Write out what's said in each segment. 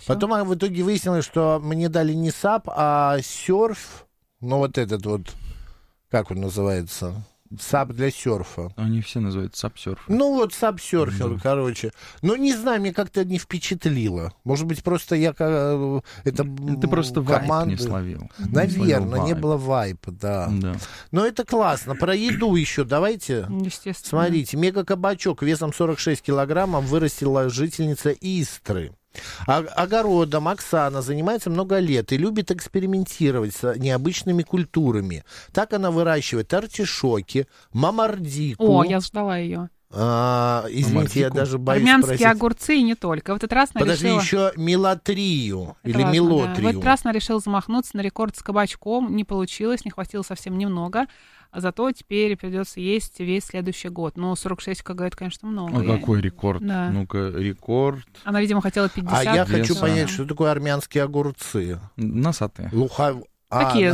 Потом в итоге выяснилось, что мне дали не САП, а серф. Ну, вот этот вот, как он называется? САП для серфа. Они все называют САП-серф. Ну, вот САП-серфер, короче. Ну, не знаю, мне как-то не впечатлило. Может быть, просто я... Ты просто вайп не словил. Наверное, не было вайпа, да. Но это классно. Про еду еще давайте. Естественно. Смотрите, мега-кабачок весом 46 килограммов вырастила жительница Истры. Огородом Оксана занимается много лет и любит экспериментировать с необычными культурами. Так она выращивает артишоки, мамардику. О, я ждала ее. Извините, я даже боюсь армянские спросить. огурцы и не только. В этот раз она Подожди, решила... еще мелотрию или важно, мелотрию. Да. В этот раз она решила замахнуться на рекорд с кабачком. Не получилось, не хватило совсем немного. Зато теперь придется есть весь следующий год. Но 46 кг, это, конечно, много. Какой рекорд? Да. Ну-ка, рекорд. Она, видимо, хотела 50. А я хочу веса. понять, что такое армянские огурцы. Носатые. Такие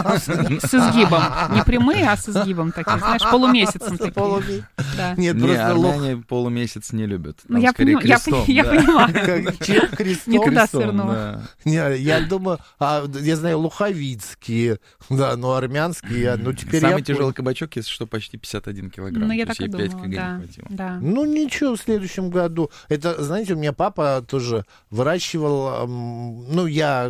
с изгибом. Не прямые, а с изгибом такие, знаешь, полумесяцем такие. Да. Нет, Не, просто армяне полумесяц не любят. Ну, Там я скорее понимаю, крестом, я да. понимаю. Чем крестом? Не туда Крестом, свернула. да. Не, я думаю, я знаю луховицкие, да, но армянские, ну теперь Самый я тяжелый кабачок, если что, почти 51 килограмм. Ну, я То так есть и ей 5 думала, кг да. не хватило. Да. Ну, ничего, в следующем году. Это, знаете, у меня папа тоже выращивал, ну, я,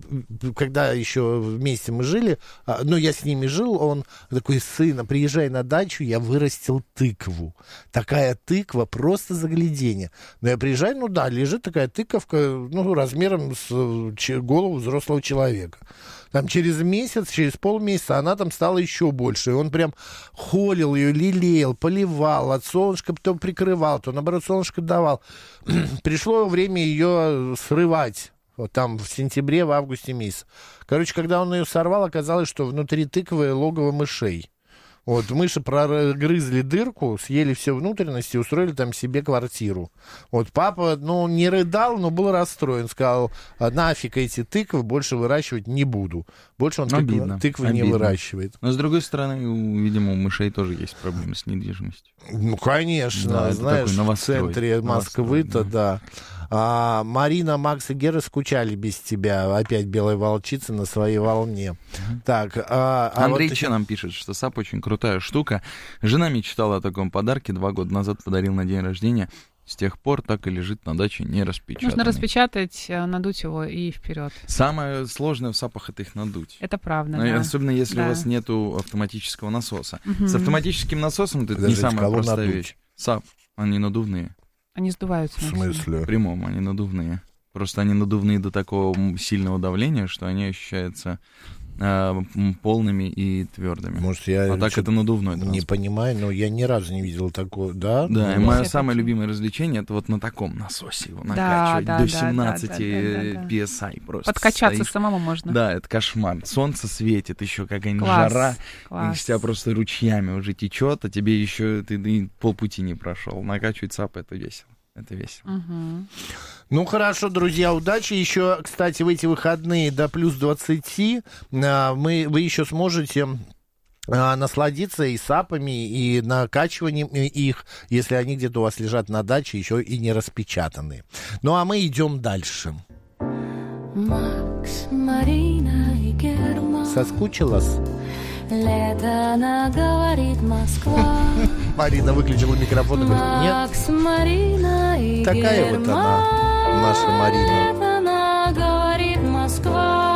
когда еще вместе мы жили, ну, я с ними жил, он такой: сына, приезжай на дачу, я вырастил тыкву. Такая тыква, просто загляденье. Но я приезжаю, ну да, лежит такая тыковка, ну, размером с голову взрослого человека. Там через месяц, через полмесяца она там стала еще больше. И он прям холил ее, лелеял, поливал, от солнышка потом прикрывал, то, наоборот, солнышко давал. Пришло время ее срывать. Вот там в сентябре, в августе месяце. Короче, когда он ее сорвал, оказалось, что внутри тыквы логово мышей. Вот, мыши прогрызли дырку, съели все внутренности, устроили там себе квартиру. Вот папа, ну, не рыдал, но был расстроен. Сказал: нафиг эти тыквы, больше выращивать не буду. Больше он тыквы не выращивает. Но, с другой стороны, видимо, у мышей тоже есть проблемы с недвижимостью. Ну, конечно, Да, знаешь, в центре Москвы-то, да. Марина, Макс и Гера скучали без тебя. Опять белая волчица на своей волне. Так, Андрей Че нам пишет, что САП очень крутая штука. Жена мечтала о таком подарке. 2 года назад подарил на день рождения. С тех пор так и лежит на даче не распечатанный. Нужно распечатать, надуть его и вперед. Самое сложное в САПах — это их надуть. Это правда, Но да. особенно если Да. у вас нету автоматического насоса. С автоматическим насосом это не самая простая вещь. САП, они надувные. Они сдуваются. В смысле? В прямом, они надувные. Просто они надувные до такого сильного давления, что они ощущаются полными и твердыми. Может, я так это надувной не транспорт. понимаю, но я ни разу не видел такого, да? Да, и Ну, мое самое любимое развлечение — это вот на таком насосе его накачивать до 17 PSI просто. Подкачаться стоишь. самому можно. Да, это кошмар. Солнце светит, еще какая-нибудь Класс, жара, класс. и с тебя просто ручьями уже течет, а тебе еще ты полпути не прошел. Накачивать САП — это весело. Это весело. Угу. Ну, хорошо, друзья, удачи. Еще, кстати, в эти выходные до плюс 20 вы еще сможете насладиться и САПами, и накачиванием их, если они где-то у вас лежат на даче, еще и не распечатанные. Ну, а мы идем дальше. Макс, Марина и Герман. Соскучилась? Лето наговорит Москва. Марина выключила микрофон и говорит: нет. Макс, Марина и Такая вот она, наша Марина. Лето наговорит Москва.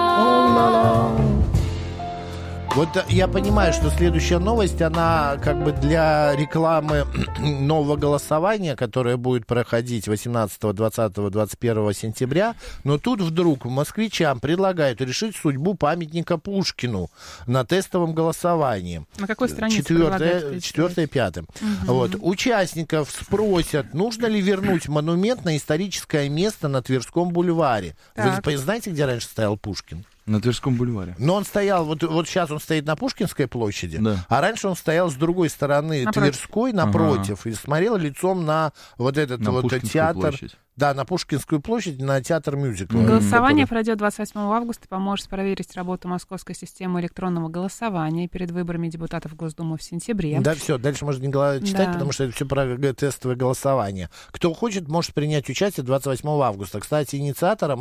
Вот я понимаю, что следующая новость, она как бы для рекламы нового голосования, которое будет проходить 18, 20, 21 сентября. Но тут вдруг москвичам предлагают решить судьбу памятника Пушкину на тестовом голосовании. На какой странице предлагают? 4, 5. Вот. Участников спросят, нужно ли вернуть монумент на историческое место на Тверском бульваре. Так. Вы знаете, где раньше стоял Пушкин? На Тверском бульваре. Но он стоял, вот сейчас он стоит на Пушкинской площади, Да. а раньше он стоял с другой стороны, Напротив. Тверской, напротив, и смотрел лицом на вот этот На вот Пушкинскую театр. площадь. Да, на Пушкинскую площадь, на театр мюзикла. Голосование пройдет 28 августа, поможет проверить работу московской системы электронного голосования перед выборами депутатов Госдумы в сентябре. Да, все, дальше можно не читать, Да. потому что это все про тестовое голосование. Кто хочет, может принять участие 28 августа. Кстати, инициатором